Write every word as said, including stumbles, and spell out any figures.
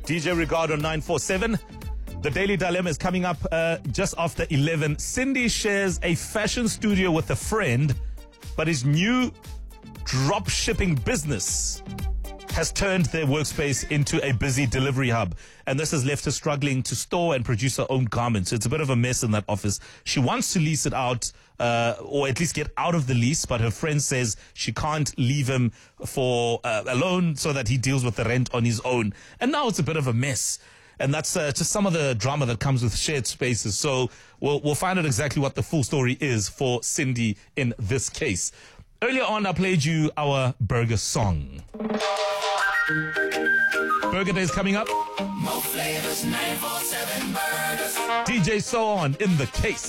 D J Ricardo nine four seven. The Daily Dilemma is coming up uh, just after eleven. Cindy shares a fashion studio with a friend, but his new drop shipping business has turned their workspace into a busy delivery hub. And this has left her struggling to store and produce her own garments. So it's a bit of a mess in that office. She wants to lease it out, uh, or at least get out of the lease, but her friend says she can't leave him for uh, alone so that he deals with the rent on his own. And now it's a bit of a mess. And that's uh, just some of the drama that comes with shared spaces. So we'll, we'll find out exactly what the full story is for Cindy in this case. Earlier on, I played you our burger song. Burger Day is coming up. More flavors, nine four seven burgers. D J So On in the case.